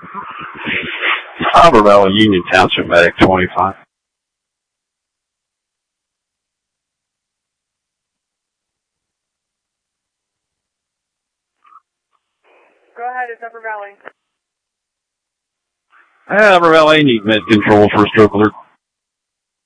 Upper Valley Union Township Medic 25. Go ahead, it's Upper Valley. Upper Valley, need med control for stroke alert.